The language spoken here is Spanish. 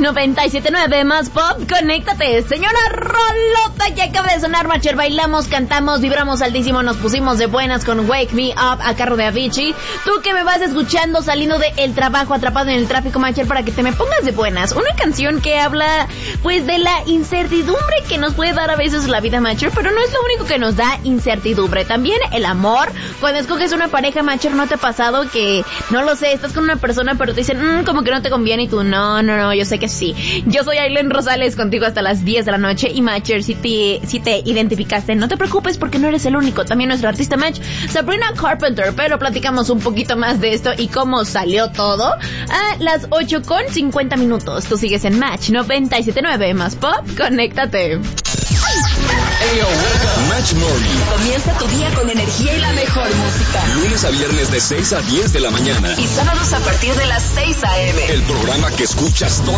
97.9 más pop, conéctate. Señora Rolota, que acaba de sonar, Macher. Bailamos, cantamos, vibramos altísimo, nos pusimos de buenas con Wake Me Up a cargo de Avicii. Tú que me vas escuchando saliendo del trabajo, atrapado en el tráfico, Macher, para que te me pongas de buenas. Una canción que habla, pues, de la incertidumbre que nos puede dar a veces la vida, Macher, pero no es lo único que nos da incertidumbre. También el amor. Cuando escoges una pareja, Macher, ¿no te ha pasado que, no lo sé, estás con una persona, pero te dicen, como que no te conviene, y tú, no, yo sé que sí. Yo soy Aileen Rosales, contigo hasta las 10 de la noche, y Macher, si te identificaste, no te preocupes porque no eres el único. También nuestra artista Match, Sabrina Carpenter, pero platicamos un poquito más de esto y cómo salió todo a las 8:50. Tú sigues en Match 97.9 más pop, conéctate. Hey, Match Morning. Comienza tu día con energía y la mejor música. Lunes a viernes de 6 a 10 de la mañana. Y sábados a partir de las 6 a.m. El programa que escuchas